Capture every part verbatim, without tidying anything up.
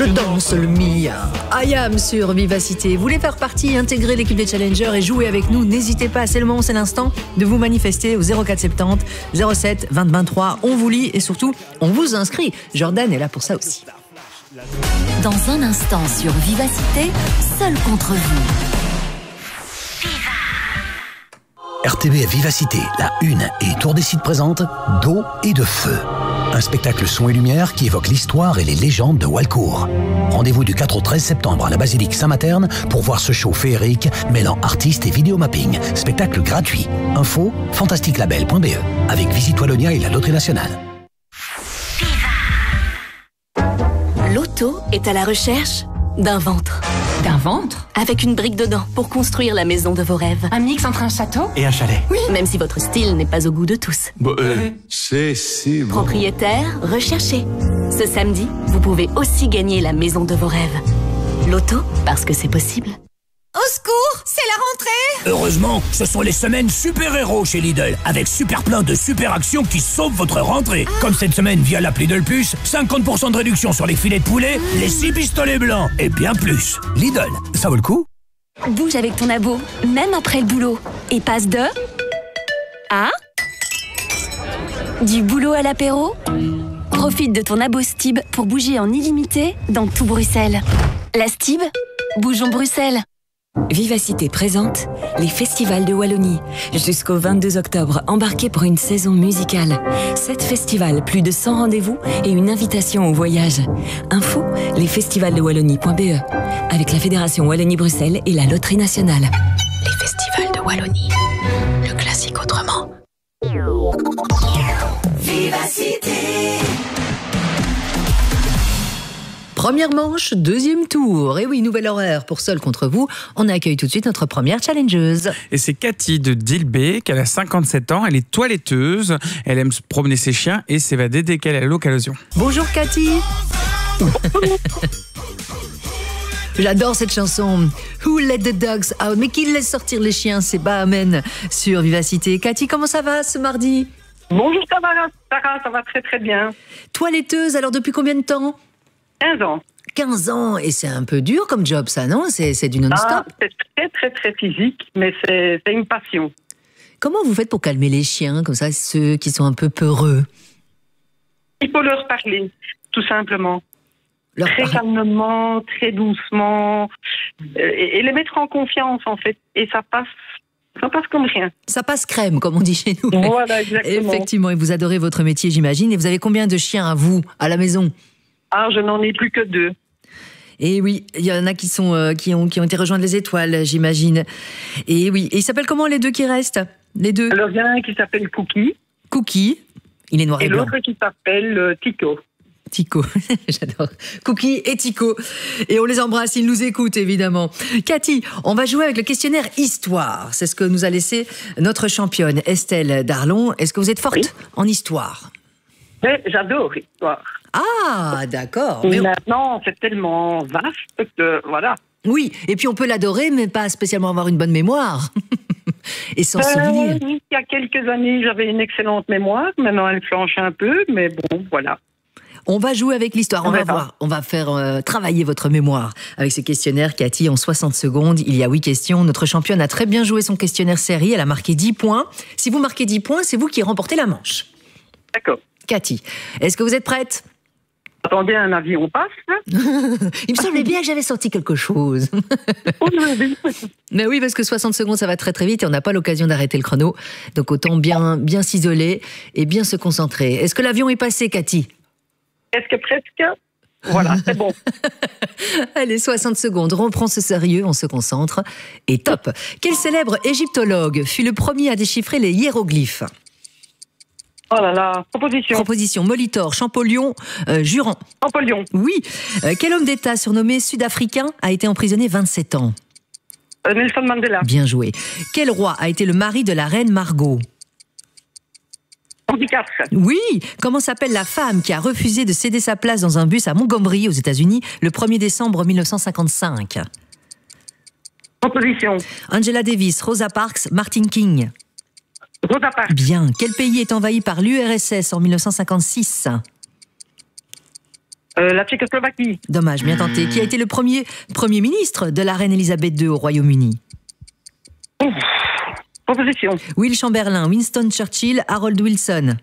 Je danse le Mia. I am sur Vivacité. Vous voulez faire partie, intégrer l'équipe des Challengers et jouer avec nous? N'hésitez pas, c'est le moment, c'est l'instant de vous manifester au zéro quatre soixante-dix zéro sept vingt vingt-trois. On vous lit et surtout, on vous inscrit. Jordan est là pour ça aussi. Dans un instant sur Vivacité, seul contre vous. R T B F Vivacité, la une et Tour des Sites présente D'eau et de feu. Un spectacle son et lumière qui évoque l'histoire et les légendes de Walcourt. Rendez-vous du quatre au treize septembre à la basilique Saint-Materne pour voir ce show féerique mêlant artistes et vidéomapping. Spectacle gratuit. Info fantastique label point b e avec Visite Wallonia et la Loterie Nationale. Loto est à la recherche d'un ventre. D'un ventre? Avec une brique dedans pour construire la maison de vos rêves. Un mix entre un château et un chalet. Oui, même si votre style n'est pas au goût de tous. Bon, euh, c'est si bon. Propriétaire recherché. Ce samedi, vous pouvez aussi gagner la maison de vos rêves. Loto, parce que c'est possible. Au secours, c'est la rentrée! Heureusement, ce sont les semaines super-héros chez Lidl, avec super plein de super actions qui sauvent votre rentrée. Ah. Comme cette semaine via l'appli Lidl Plus, cinquante pour cent de réduction sur les filets de poulet, mmh. les six pistolets blancs et bien plus. Lidl, ça vaut le coup? Bouge avec ton abo, même après le boulot. Et passe de... à... du boulot à l'apéro. Profite de ton abo Stib pour bouger en illimité dans tout Bruxelles. La Stib, bougeons Bruxelles. Vivacité présente les festivals de Wallonie. Jusqu'au vingt-deux octobre, embarquez pour une saison musicale. Sept festivals, plus de cent rendez-vous et une invitation au voyage. Info, lesfestivalsdewallonie point b e avec la Fédération Wallonie-Bruxelles et la Loterie Nationale. Les festivals de Wallonie, le classique autrement. Vivacité. Première manche, deuxième tour. Et oui, nouvel horaire pour Seul contre vous. On accueille tout de suite notre première challengeuse. Et c'est Cathy de Dilbé, qui a cinquante-sept ans. Elle est toiletteuse. Elle aime se promener ses chiens et s'évader dès qu'elle a l'occasion. Bonjour Cathy. J'adore cette chanson. Who let the dogs out? Mais qui laisse sortir les chiens? C'est Bahamen sur Vivacité. Cathy, comment ça va ce mardi? Bonjour Sarah, Sarah, ça va très très bien. Toiletteuse, alors depuis combien de temps? quinze ans. quinze ans, et c'est un peu dur comme job ça, non? C'est, c'est du non-stop. Ah, c'est très très très physique, mais c'est, c'est une passion. Comment vous faites pour calmer les chiens, comme ça, ceux qui sont un peu peureux? Il faut leur parler, tout simplement. Leur très par... calmement, très doucement, et, et les mettre en confiance en fait, et ça passe. Ça passe comme rien. Ça passe crème, comme on dit chez nous. Voilà, exactement. Effectivement, et vous adorez votre métier, j'imagine. Et vous avez combien de chiens à vous, à la maison? Ah, je n'en ai plus que deux. Et oui, il y en a qui sont euh, qui ont qui ont été rejoindre les étoiles, j'imagine. Et oui, et ils s'appellent comment les deux qui restent? Les deux. Alors il y en a un qui s'appelle Cookie. Cookie. Il est noir et, et blanc. l'autre qui s'appelle euh, Tico. Tico, j'adore. Cookie et Tico. Et on les embrasse, ils nous écoutent évidemment. Cathy, on va jouer avec le questionnaire Histoire. C'est ce que nous a laissé notre championne Estelle Darlon. Est-ce que vous êtes forte oui. en histoire? Mais j'adore l'histoire. Ah, d'accord. Mais maintenant, c'est tellement vaste que voilà. Oui, et puis on peut l'adorer, mais pas spécialement avoir une bonne mémoire. Et s'en euh, souvenir. Oui, il y a quelques années, j'avais une excellente mémoire. Maintenant, elle flanche un peu, mais bon, voilà. On va jouer avec l'histoire, on, on va voir. voir. On va faire euh, travailler votre mémoire avec ce questionnaire, Cathy, en soixante secondes. Il y a huit questions. Notre championne a très bien joué son questionnaire série. Elle a marqué dix points. Si vous marquez dix points, c'est vous qui remportez la manche. D'accord. Cathy, est-ce que vous êtes prête? Attendez, un avion passe. Il me semblait bien que j'avais sorti quelque chose. Mais oui, parce que soixante secondes, ça va très très vite et on n'a pas l'occasion d'arrêter le chrono. Donc autant bien, bien s'isoler et bien se concentrer. Est-ce que l'avion est passé, Cathy? Est-ce que presque? Voilà, c'est bon. Allez, soixante secondes, on prend ce sérieux, on se concentre. Et top. Quel célèbre égyptologue fut le premier à déchiffrer les hiéroglyphes? Oh là là, proposition. Proposition, Molitor, Champollion, euh, Juran. Champollion. Oui. Euh, quel homme d'État surnommé Sud-Africain a été emprisonné vingt-sept ans? euh, Nelson Mandela. Bien joué. Quel roi a été le mari de la reine Margot? Henri quatre. Oui. Comment s'appelle la femme qui a refusé de céder sa place dans un bus à Montgomery, aux États-Unis, le premier décembre mille neuf cent cinquante-cinq? Proposition. Angela Davis, Rosa Parks, Martin King. Rosa Parks. Bien. Quel pays est envahi par l'U R S S en mille neuf cent cinquante-six? Euh, la Tchécoslovaquie. Dommage, bien tenté. Qui a été le premier Premier ministre de la reine Elisabeth deux au Royaume-Uni? Ouf. Proposition. Will Chamberlain, Winston Churchill, Harold Wilson.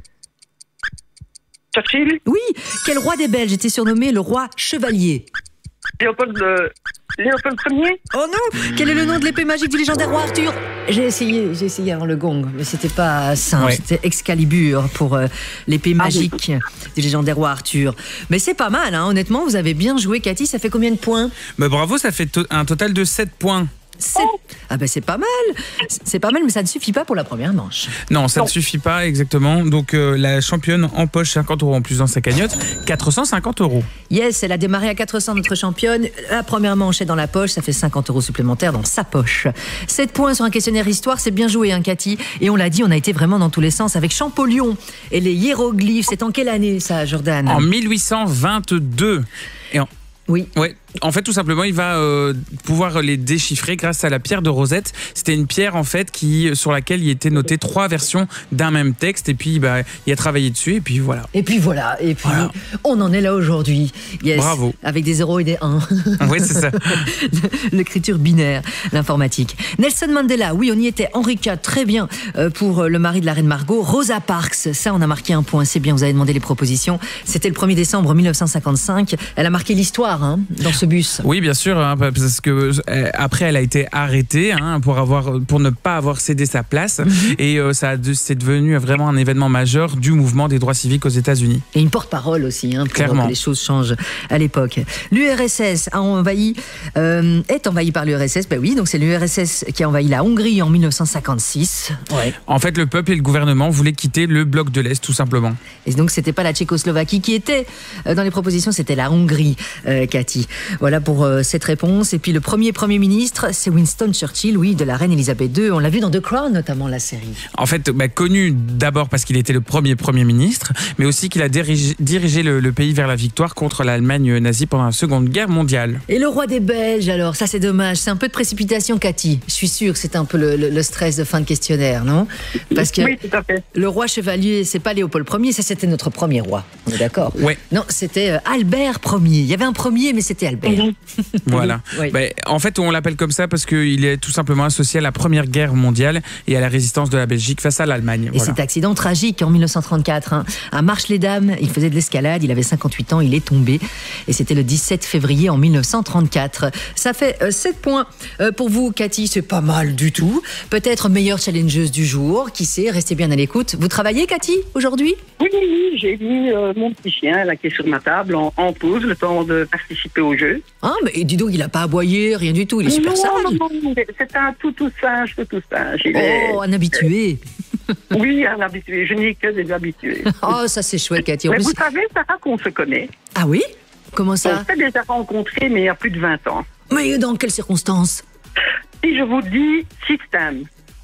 Churchill. Oui. Quel roi des Belges était surnommé le roi chevalier? Léopold, euh, Léopold Ier. Oh non. Quel est le nom de l'épée magique du légendaire roi Arthur? J'ai essayé, j'ai essayé avant le gong, mais c'était pas simple. Ouais. C'était Excalibur pour euh, l'épée magique ah, oui. du légendaire roi Arthur. Mais c'est pas mal, hein. Honnêtement, vous avez bien joué, Cathy. Ça fait combien de points? Bah, bravo, ça fait to- un total de sept points. sept... Ah ben c'est pas mal, c'est pas mal, mais ça ne suffit pas pour la première manche. Non, ça non. ne suffit pas exactement. Donc euh, la championne empoche cinquante euros en plus dans sa cagnotte, quatre cent cinquante euros. Yes, elle a démarré à quatre cents, notre championne. La première manche est dans la poche, ça fait cinquante euros supplémentaires dans sa poche. sept points sur un questionnaire histoire, c'est bien joué, hein, Cathy. Et on l'a dit, on a été vraiment dans tous les sens avec Champollion et les hiéroglyphes. C'est en quelle année ça, Jordan? En mille huit cent vingt-deux. Et en... Oui. Ouais. En fait, tout simplement, il va euh, pouvoir les déchiffrer grâce à la pierre de Rosette. C'était une pierre, en fait, qui, sur laquelle il était noté trois versions d'un même texte. Et puis, bah, il a travaillé dessus. Et puis, voilà. Et puis, voilà. Et puis, voilà. On en est là aujourd'hui. Yes. Bravo. Avec des zéros et des un. Oui, c'est ça. L'écriture binaire, l'informatique. Nelson Mandela, oui, on y était. Henri quatre, très bien. Euh, pour le mari de la reine Margot. Rosa Parks, ça, on a marqué un point. C'est bien, vous avez demandé les propositions. C'était le premier décembre mille neuf cent cinquante-cinq. Elle a marqué l'histoire, hein, dans ce bus. Oui, bien sûr, hein, parce que euh, après elle a été arrêtée hein, pour avoir, pour ne pas avoir cédé sa place, mm-hmm. et euh, ça a de, c'est devenu vraiment un événement majeur du mouvement des droits civiques aux États-Unis. Et une porte-parole aussi, hein, pour Clairement. que les choses changent à l'époque. L'U R S S a envahi, euh, est envahi par l'U R S S. Ben oui, donc c'est l'U R S S qui a envahi la Hongrie en mille neuf cent cinquante-six. Ouais. En fait, le peuple et le gouvernement voulaient quitter le bloc de l'Est, tout simplement. Et donc c'était pas la Tchécoslovaquie qui était dans les propositions, c'était la Hongrie, euh, Cathy. Voilà pour euh, cette réponse. Et puis le premier Premier ministre, c'est Winston Churchill, oui, de la reine Elisabeth deux. On l'a vu dans The Crown, notamment, la série. En fait, bah, connu d'abord parce qu'il était le premier Premier ministre, mais aussi qu'il a dirigé, dirigé le, le pays vers la victoire contre l'Allemagne nazie pendant la Seconde Guerre mondiale. Et le roi des Belges, alors, ça c'est dommage. C'est un peu de précipitation, Cathy. Je suis sûre que c'est un peu le, le, le stress de fin de questionnaire, non? Parce que oui, tout à fait. Le roi chevalier, c'est pas Léopold Ier, ça c'était notre premier roi. On est d'accord? Ouais. Non, c'était euh, Albert Ier. Il y avait un premier, mais c'était Albert. Mm-hmm. Voilà. Oui. Bah, en fait, on l'appelle comme ça parce qu'il est tout simplement associé à la Première Guerre mondiale et à la résistance de la Belgique face à l'Allemagne. Et voilà. cet accident tragique en mille neuf cent trente-quatre, hein, à Marche-les-Dames, il faisait de l'escalade, il avait cinquante-huit ans, il est tombé. Et c'était le dix-sept février en mille neuf cent trente-quatre. Ça fait euh, sept points euh, pour vous, Cathy, c'est pas mal du tout. Peut-être meilleure challengeuse du jour, qui sait, restez bien à l'écoute. Vous travaillez, Cathy, aujourd'hui? Oui, oui, j'ai mis euh, mon petit chien là, qui est sur ma table en, en pause, le temps de participer au jeu. Ah, mais dis donc, il n'a pas aboyé, rien du tout, il est super non, sage. Non, non, c'est un tout tout sage, tout tout sage. Il oh, est... un habitué. Oui, un habitué, je n'ai que des habitués. Oh, ça c'est chouette, Cathy. En mais plus... vous savez, Sarah, qu'on se connaît. Ah oui? Comment ça? On s'est déjà rencontrés, mais il y a plus de vingt ans. Mais dans quelles circonstances? Si je vous dis système.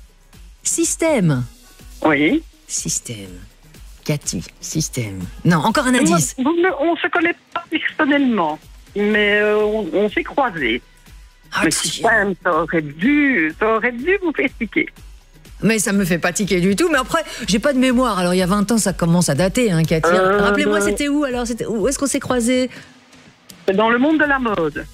Système? Oui. Système. Cathy, système. Non, encore un indice. Vous, vous, on ne se connaît pas personnellement, mais euh, on, on s'est croisés. Ah, le système, ça aurait dû, ça aurait dû vous faire tiquer. Mais ça me fait pas tiquer du tout. Mais après, j'ai pas de mémoire. Alors, il y a vingt ans, ça commence à dater, hein, Cathy. Euh, Rappelez-moi, c'était où alors? C'était... Où est-ce qu'on s'est croisés? Dans le monde de la mode.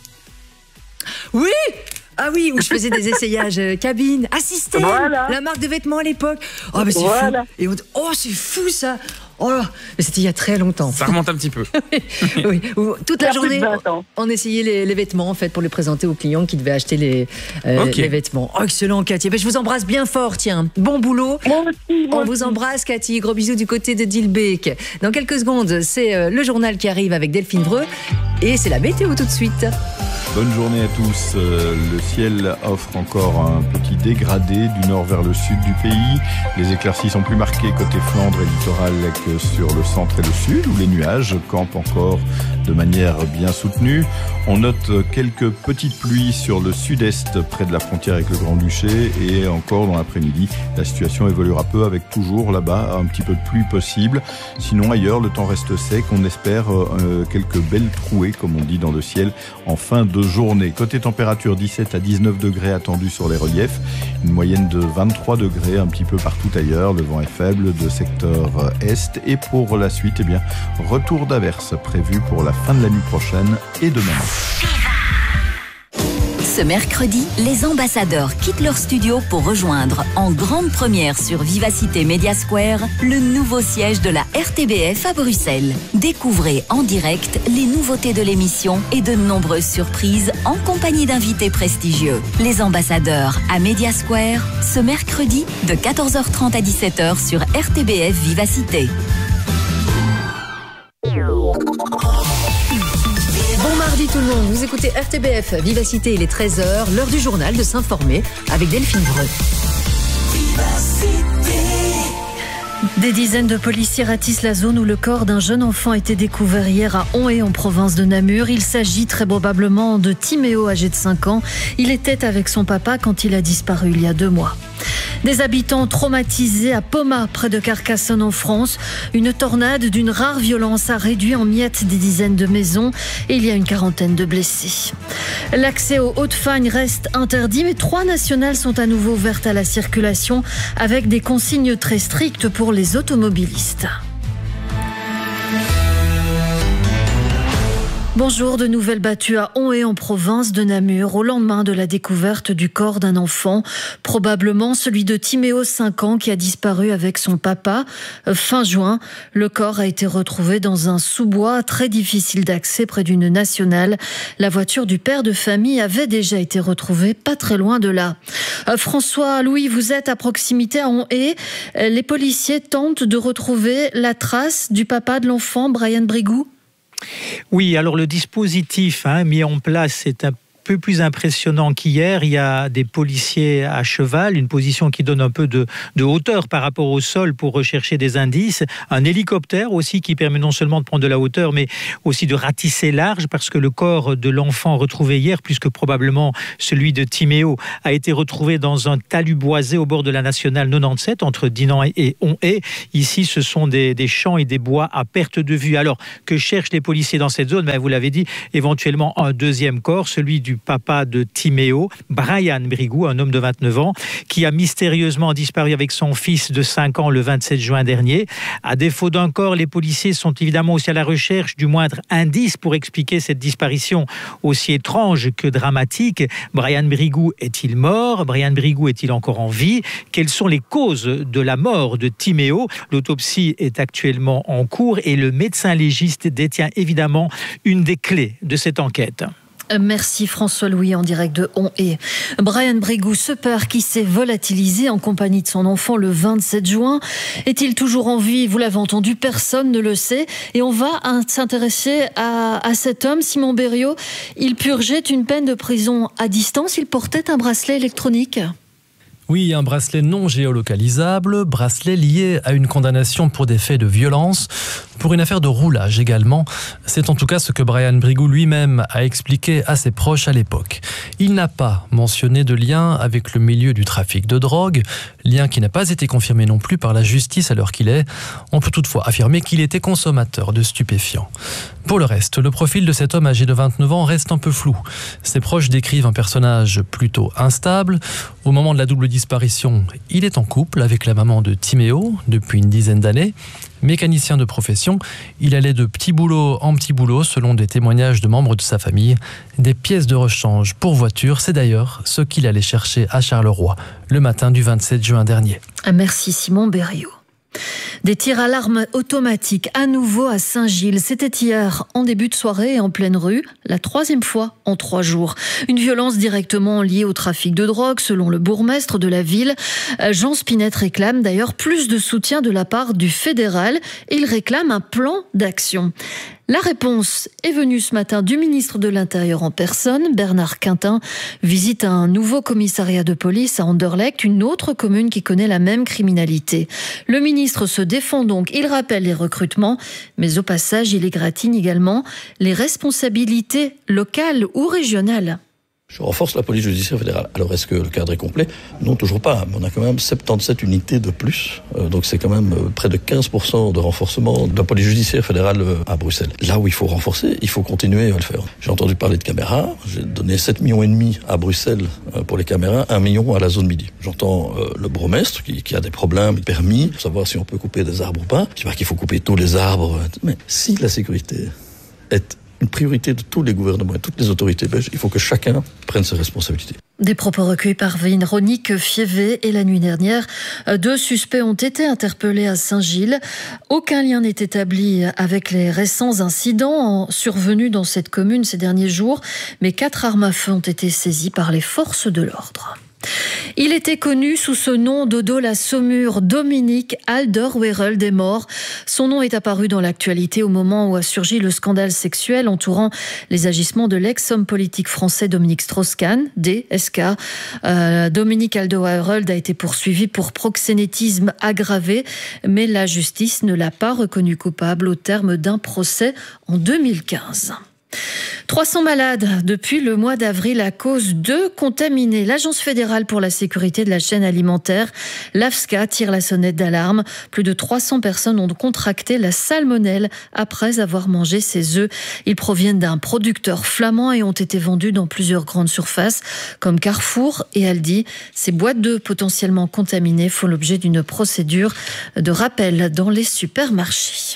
Oui! Ah oui, où je faisais des essayages euh, cabine. Ah, Système, voilà. La marque de vêtements à l'époque. Oh, mais c'est voilà. Fou. Et on... Oh, c'est fou, ça. Oh là, mais c'était il y a très longtemps. Ça remonte un petit peu. Oui, toute la journée, on, on essayait les, les vêtements en fait pour les présenter aux clients qui devaient acheter les, euh, okay. les vêtements. Oh, excellent, Cathy. Ben, je vous embrasse bien fort, tiens. Bon boulot. Moi aussi, moi on vous aussi. embrasse, Cathy. Gros bisous du côté de Dilbeek. Dans quelques secondes, c'est euh, le journal qui arrive avec Delphine Vreux et c'est la météo tout de suite. Bonne journée à tous. Euh, le ciel offre encore un petit dégradé du nord vers le sud du pays. Les éclaircies sont plus marquées côté Flandre et littoral que sur le centre et le sud, où les nuages campent encore de de manière bien soutenue. On note quelques petites pluies sur le sud-est près de la frontière avec le Grand-Duché et encore dans l'après-midi, la situation évoluera peu avec toujours là-bas un petit peu de pluie possible. Sinon ailleurs, le temps reste sec. On espère euh, quelques belles trouées, comme on dit dans le ciel, en fin de journée. Côté température, dix-sept à dix-neuf degrés attendus sur les reliefs. Une moyenne de vingt-trois degrés un petit peu partout ailleurs. Le vent est faible de secteur est. Et pour la suite, eh bien, retour d'averses prévu pour la fin de la nuit prochaine et demain. Ce mercredi, les ambassadeurs quittent leur studio pour rejoindre en grande première sur Vivacité Media Square le nouveau siège de la R T B F à Bruxelles. Découvrez en direct les nouveautés de l'émission et de nombreuses surprises en compagnie d'invités prestigieux. Les ambassadeurs à Media Square, ce mercredi de quatorze heures trente à dix-sept heures sur R T B F Vivacité. Bon mardi tout le monde, vous écoutez R T B F Vivacité, il est treize heures, l'heure du journal de s'informer avec Delphine Breu. Des dizaines de policiers ratissent la zone où le corps d'un jeune enfant a été découvert hier à Onhaye en province de Namur. Il s'agit très probablement de Timéo, âgé de cinq ans. Il était avec son papa quand il a disparu il y a deux mois. Des habitants traumatisés à Poma, près de Carcassonne en France. Une tornade d'une rare violence a réduit en miettes des dizaines de maisons et il y a une quarantaine de blessés. L'accès aux Hauts-de-Fagne reste interdit, mais trois nationales sont à nouveau ouvertes à la circulation avec des consignes très strictes pour les automobilistes. Bonjour, de nouvelles battues à Onhaye en province de Namur au lendemain de la découverte du corps d'un enfant, probablement celui de Timéo, cinq ans, qui a disparu avec son papa. Fin juin, le corps a été retrouvé dans un sous-bois très difficile d'accès près d'une nationale. La voiture du père de famille avait déjà été retrouvée pas très loin de là. François Louis, vous êtes à proximité à Onhaye. Les policiers tentent de retrouver la trace du papa de l'enfant, Brian Brigou. Oui, alors le dispositif hein, mis en place est un peu plus impressionnant qu'hier. Il y a des policiers à cheval, une position qui donne un peu de, de hauteur par rapport au sol pour rechercher des indices. Un hélicoptère aussi qui permet non seulement de prendre de la hauteur, mais aussi de ratisser large, parce que le corps de l'enfant retrouvé hier, plus que probablement celui de Timéo, a été retrouvé dans un talus boisé au bord de la nationale quatre-vingt-dix-sept entre Dinan et Onhaye. Ici, ce sont des, des champs et des bois à perte de vue. Alors, que cherchent les policiers dans cette zone? Ben, vous l'avez dit, éventuellement un deuxième corps, celui du papa de Timéo, Brian Brigou, un homme de vingt-neuf ans, qui a mystérieusement disparu avec son fils de cinq ans le vingt-sept juin dernier. À défaut d'un corps, les policiers sont évidemment aussi à la recherche du moindre indice pour expliquer cette disparition aussi étrange que dramatique. Brian Brigou est-il mort? Brian Brigou est-il encore en vie? Quelles sont les causes de la mort de Timéo? L'autopsie est actuellement en cours et le médecin légiste détient évidemment une des clés de cette enquête. Merci François-Louis en direct de Onhaye. Brian Brigou, ce père qui s'est volatilisé en compagnie de son enfant le vingt-sept juin. Est-il toujours en vie? Vous l'avez entendu, personne ne le sait. Et on va s'intéresser à, à cet homme, Simon Berriot. Il purgeait une peine de prison à distance. Il portait un bracelet électronique. Oui, un bracelet non géolocalisable, bracelet lié à une condamnation pour des faits de violence, pour une affaire de roulage également. C'est en tout cas ce que Brian Brigou lui-même a expliqué à ses proches à l'époque. Il n'a pas mentionné de lien avec le milieu du trafic de drogue, lien qui n'a pas été confirmé non plus par la justice à l'heure qu'il est. On peut toutefois affirmer qu'il était consommateur de stupéfiants. Pour le reste, le profil de cet homme âgé de vingt-neuf ans reste un peu flou. Ses proches décrivent un personnage plutôt instable. Au moment de la double disparition, il est en couple avec la maman de Timéo depuis une dizaine d'années. Mécanicien de profession, il allait de petit boulot en petit boulot selon des témoignages de membres de sa famille. Des pièces de rechange pour voiture, c'est d'ailleurs ce qu'il allait chercher à Charleroi le matin du vingt-sept juin dernier. Merci Simon Berriot. Des tirs à l'arme automatique à nouveau à Saint-Gilles. C'était hier en début de soirée et en pleine rue, la troisième fois en trois jours. Une violence directement liée au trafic de drogue, selon le bourgmestre de la ville. Jean Spinette réclame d'ailleurs plus de soutien de la part du fédéral et il réclame un plan d'action. La réponse est venue ce matin du ministre de l'Intérieur en personne. Bernard Quintin visite un nouveau commissariat de police à Anderlecht, une autre commune qui connaît la même criminalité. Le ministre se défend donc, il rappelle les recrutements, mais au passage, il égratigne également les responsabilités locales ou régionales. Je renforce la police judiciaire fédérale. Alors, est-ce que le cadre est complet ? Non, toujours pas. Mais on a quand même soixante-dix-sept unités de plus. Euh, donc, c'est quand même euh, près de quinze pour cent de renforcement de la police judiciaire fédérale euh, à Bruxelles. Là où il faut renforcer, il faut continuer à le faire. J'ai entendu parler de caméras. J'ai donné sept millions et demi à Bruxelles euh, pour les caméras, un million à la zone midi. J'entends euh, le bourgmestre qui, qui a des problèmes, permis, pour savoir si on peut couper des arbres ou pas. Je dis pas qu'il faut couper tous les arbres. Mais si la sécurité est une priorité de tous les gouvernements et toutes les autorités belges, il faut que chacun prenne ses responsabilités. Des propos recueillis par Véronique Fievé. Et la nuit dernière, deux suspects ont été interpellés à Saint-Gilles. Aucun lien n'est établi avec les récents incidents survenus dans cette commune ces derniers jours, mais quatre armes à feu ont été saisies par les forces de l'ordre. Il était connu sous ce nom d'Odo la Saumure. Dominique Alderweireld est mort. Son nom est apparu dans l'actualité au moment où a surgi le scandale sexuel entourant les agissements de l'ex-homme politique français Dominique Strauss-Kahn, D S K. Euh, Dominique Alderweireld a été poursuivi pour proxénétisme aggravé, mais la justice ne l'a pas reconnu coupable au terme d'un procès en deux mille quinze. trois cents malades depuis le mois d'avril à cause de contaminés. L'Agence fédérale pour la sécurité de la chaîne alimentaire, l'AFSCA, tire la sonnette d'alarme. Plus de trois cents personnes ont contracté la salmonelle après avoir mangé ces œufs. Ils proviennent d'un producteur flamand et ont été vendus dans plusieurs grandes surfaces comme Carrefour et Aldi. Ces boîtes d'œufs potentiellement contaminées font l'objet d'une procédure de rappel dans les supermarchés.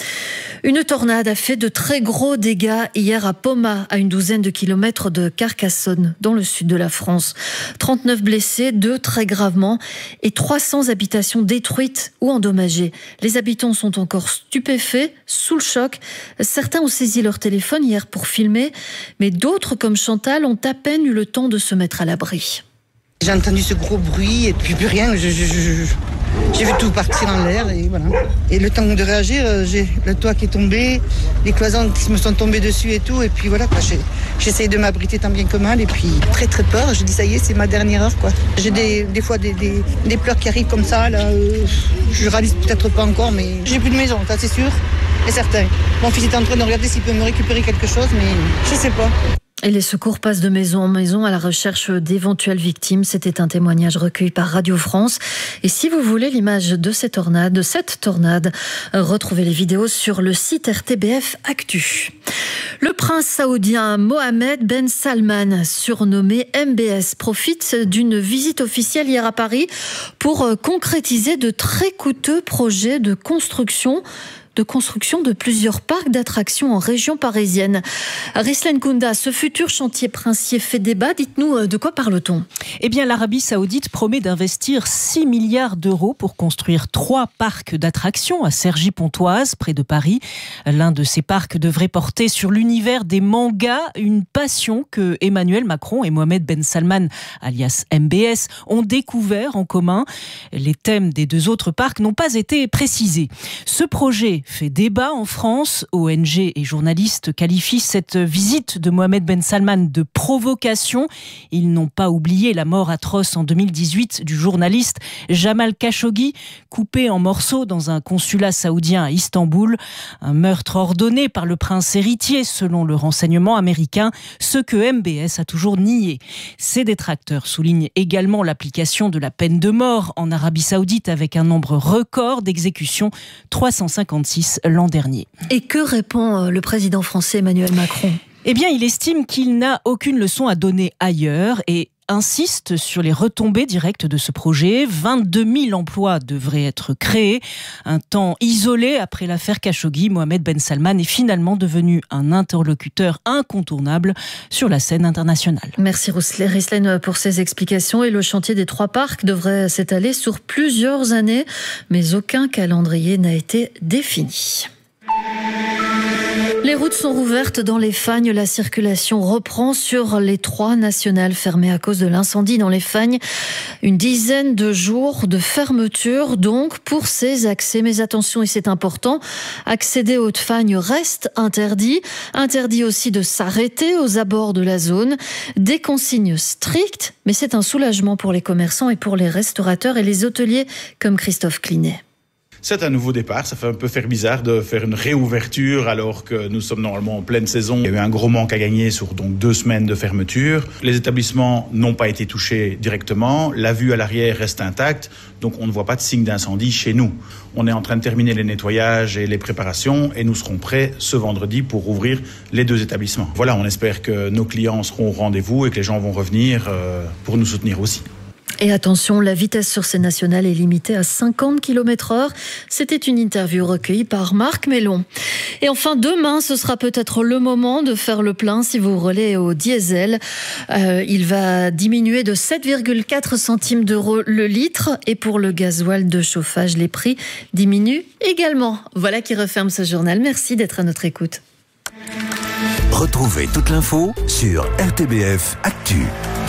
Une tornade a fait de très gros dégâts hier à Poma, à une douzaine de kilomètres de Carcassonne, dans le sud de la France. trente-neuf blessés, deux très gravement, et trois cents habitations détruites ou endommagées. Les habitants sont encore stupéfaits, sous le choc. Certains ont saisi leur téléphone hier pour filmer, mais d'autres, comme Chantal, ont à peine eu le temps de se mettre à l'abri. J'ai entendu ce gros bruit et puis plus rien. Je, je, je, j'ai vu tout partir en l'air et voilà. Et le temps de réagir, j'ai le toit qui est tombé, les cloisons qui me sont tombées dessus et tout. Et puis voilà, quoi, j'ai, j'essaye de m'abriter tant bien que mal. Et puis très très peur. Je dis ça y est, c'est ma dernière heure, quoi. J'ai des, des fois des, des, des pleurs qui arrivent comme ça. Là, euh, je réalise peut-être pas encore, mais j'ai plus de maison, ça c'est sûr et certain. Mon fils est en train de regarder s'il peut me récupérer quelque chose, mais je sais pas. Et les secours passent de maison en maison à la recherche d'éventuelles victimes. C'était un témoignage recueilli par Radio France. Et si vous voulez l'image de cette tornade, de cette tornade, retrouvez les vidéos sur le site R T B F Actu. Le prince saoudien Mohammed Ben Salman, surnommé M B S, profite d'une visite officielle hier à Paris pour concrétiser de très coûteux projets de construction de construction de plusieurs parcs d'attractions en région parisienne. Rislen Kounda, ce futur chantier princier fait débat. Dites-nous, de quoi parle-t-on ? Eh bien, l'Arabie Saoudite promet d'investir six milliards d'euros pour construire trois parcs d'attractions à Cergy-Pontoise, près de Paris. L'un de ces parcs devrait porter sur l'univers des mangas, une passion que Emmanuel Macron et Mohammed Ben Salman, alias M B S, ont découvert en commun. Les thèmes des deux autres parcs n'ont pas été précisés. Ce projet fait débat en France. O N G et journalistes qualifient cette visite de Mohammed Ben Salman de provocation. Ils n'ont pas oublié la mort atroce en deux mille dix-huit du journaliste Jamal Khashoggi, coupé en morceaux dans un consulat saoudien à Istanbul. Un meurtre ordonné par le prince héritier, selon le renseignement américain, ce que M B S a toujours nié. Ses détracteurs soulignent également l'application de la peine de mort en Arabie Saoudite avec un nombre record d'exécutions, trois cent cinquante-six l'an dernier. Et que répond le président français Emmanuel Macron ? Eh bien, il estime qu'il n'a aucune leçon à donner ailleurs et insiste sur les retombées directes de ce projet. vingt-deux mille emplois devraient être créés. Un temps isolé après l'affaire Khashoggi, Mohammed Ben Salman est finalement devenu un interlocuteur incontournable sur la scène internationale. Merci Rislen pour ces explications. Et le chantier des trois parcs devrait s'étaler sur plusieurs années, mais aucun calendrier n'a été défini. Les routes sont rouvertes dans les Fagnes. La circulation reprend sur les trois nationales fermées à cause de l'incendie dans les Fagnes. Une dizaine de jours de fermeture donc pour ces accès. Mais attention, et c'est important, accéder aux Hautes-Fagnes reste interdit. Interdit aussi de s'arrêter aux abords de la zone. Des consignes strictes, mais c'est un soulagement pour les commerçants et pour les restaurateurs et les hôteliers comme Christophe Clinet. C'est un nouveau départ, ça fait un peu faire bizarre de faire une réouverture alors que nous sommes normalement en pleine saison. Il y a eu un gros manque à gagner sur donc deux semaines de fermeture. Les établissements n'ont pas été touchés directement, la vue à l'arrière reste intacte, donc on ne voit pas de signe d'incendie chez nous. On est en train de terminer les nettoyages et les préparations et nous serons prêts ce vendredi pour ouvrir les deux établissements. Voilà, on espère que nos clients seront au rendez-vous et que les gens vont revenir euh, pour nous soutenir aussi. Et attention, la vitesse sur ces nationales est limitée à cinquante kilomètres heure. C'était une interview recueillie par Marc Mellon. Et enfin, demain, ce sera peut-être le moment de faire le plein si vous roulez au diesel. Euh, il va diminuer de sept virgule quatre centimes d'euros le litre. Et pour le gasoil de chauffage, les prix diminuent également. Voilà qui referme ce journal. Merci d'être à notre écoute. Retrouvez toute l'info sur R T B F Actu.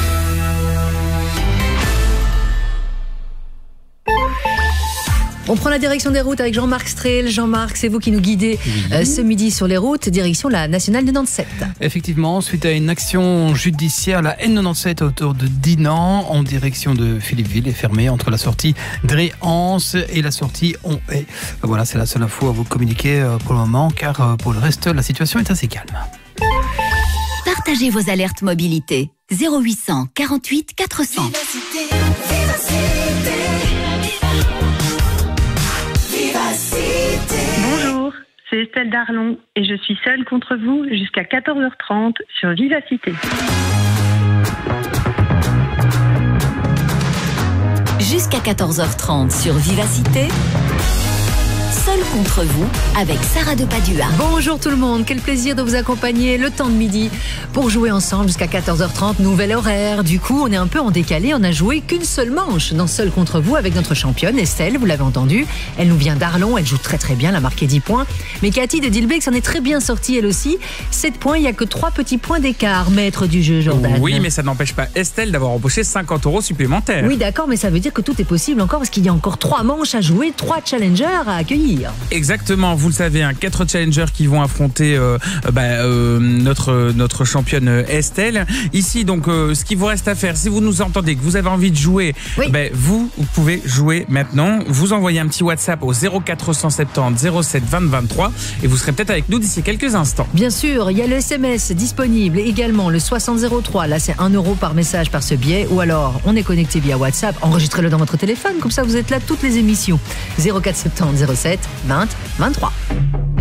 On prend la direction des routes avec Jean-Marc Strehl. Jean-Marc, c'est vous qui nous guidez oui. euh, ce midi sur les routes, direction la nationale quatre-vingt-dix-sept. Effectivement, suite à une action judiciaire, la N quatre-vingt-dix-sept autour de Dinan, en direction de Philippeville, est fermée entre la sortie Dré-Anse et la sortie On-Haye. Voilà, c'est la seule info à vous communiquer pour le moment, car pour le reste, la situation est assez calme. Partagez vos alertes mobilité. zéro huit cent quarante-huit quatre cents. Vivacité, Vivacité. Bonjour, c'est Estelle Darlon et je suis seule contre vous jusqu'à quatorze heures trente sur Vivacité. Jusqu'à quatorze heures trente sur Vivacité. Seul contre vous, avec Sarah de Padua. Bonjour tout le monde, quel plaisir de vous accompagner le temps de midi pour jouer ensemble jusqu'à quatorze heures trente, nouvel horaire. Du coup, on est un peu en décalé, on a joué qu'une seule manche dans Seul contre vous avec notre championne Estelle, vous l'avez entendu. Elle nous vient d'Arlon, elle joue très très bien, elle a marqué dix points. Mais Cathy de Dilbeek s'en est très bien sortie elle aussi. sept points, il n'y a que trois petits points d'écart, maître du jeu Jordan. Oui, mais ça n'empêche pas Estelle d'avoir empoché cinquante euros supplémentaires. Oui, d'accord, mais ça veut dire que tout est possible encore parce qu'il y a encore trois manches à jouer, trois challengers à accueillir. Exactement, vous le savez, hein, quatre challengers qui vont affronter euh, bah, euh, notre, notre championne Estelle. Ici, donc, euh, ce qu'il vous reste à faire, si vous nous entendez, que vous avez envie de jouer, oui. bah, vous, vous pouvez jouer maintenant. Vous envoyez un petit WhatsApp au zéro quatre cent soixante-dix zéro sept vingt vingt-trois et vous serez peut-être avec nous d'ici quelques instants. Bien sûr, il y a le S M S disponible également, le soixante zéro trois. Là, c'est un euro par message par ce biais. Ou alors, on est connecté via WhatsApp. Enregistrez-le dans votre téléphone, comme ça vous êtes là toutes les émissions. zéro quatre cent soixante-dix zéro sept vingt vingt-trois.